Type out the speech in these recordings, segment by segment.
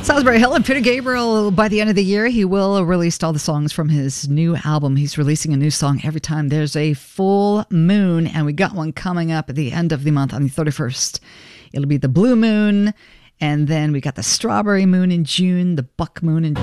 Salisbury Hill and Peter Gabriel, by the end of the year, he will release all the songs from his new album. He's releasing a new song every time there's a full moon, and we got one coming up at the end of the month on the 31st. It'll be the blue moon, and then we got the strawberry moon in June, the buck moon in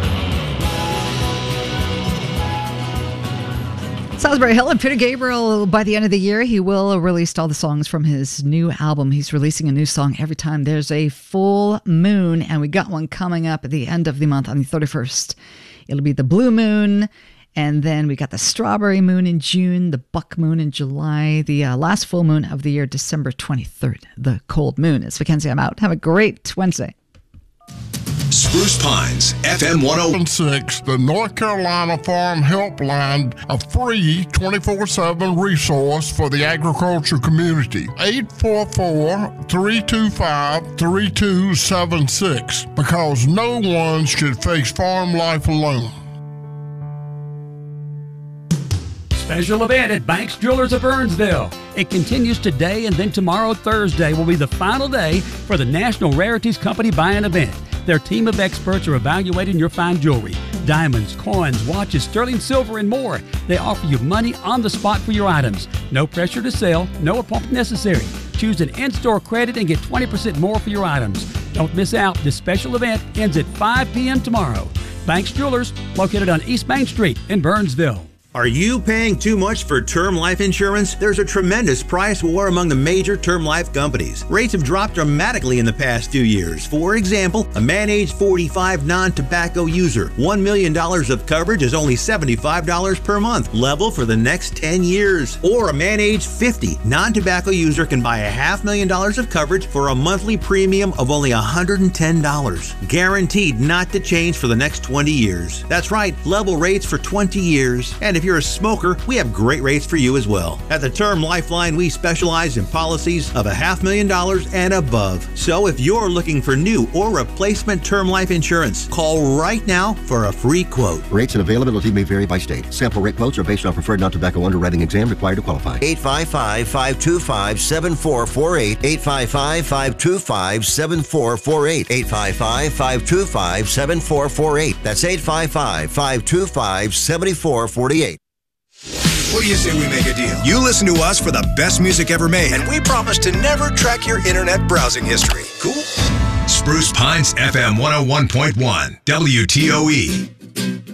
Salisbury Hill and Peter Gabriel, by the end of the year, he will release all the songs from his new album. He's releasing a new song every time there's a full moon, and we got one coming up at the end of the month on the 31st. It'll be the blue moon, and then we got the strawberry moon in June, the buck moon in July, the last full moon of the year, December 23rd, the cold moon. It's Mackenzie. I'm out. Have a great Wednesday. Spruce Pines, FM 106, the North Carolina Farm Helpline, a free 24/7 resource for the agriculture community. 844-325-3276, because no one should face farm life alone. Special event at Banks Jewelers of Burnsville. It continues today, and then tomorrow, Thursday, will be the final day for the National Rarities Company Buy-In event. Their team of experts are evaluating your fine jewelry, diamonds, coins, watches, sterling silver, and more. They offer you money on the spot for your items. No pressure to sell, no appointment necessary. Choose an in-store credit and get 20% more for your items. Don't miss out. This special event ends at 5 p.m. tomorrow. Banks Jewelers, located on East Main Street in Burnsville. Are you paying too much for term life insurance? There's a tremendous price war among the major term life companies. Rates have dropped dramatically in the past few years. For example, a man age 45 non-tobacco user, $1 million of coverage is only $75 per month, level for the next 10 years. Or a man age 50 non-tobacco user can buy $500,000 of coverage for a monthly premium of only $110. Guaranteed not to change for the next 20 years. That's right, level rates for 20 years. And if you're a smoker, we have great rates for you as well. At the Term Lifeline, we specialize in policies of $500,000 and above. So if you're looking for new or replacement term life insurance, call right now for a free quote. Rates and availability may vary by state. Sample rate quotes are based on preferred non-tobacco underwriting exam required to qualify. 855-525-7448. 855-525-7448. 855-525-7448. That's 855-525-7448. What do you say we make a deal? You listen to us for the best music ever made, and we promise to never track your internet browsing history. Cool? Spruce Pines FM 101.1 WTOE.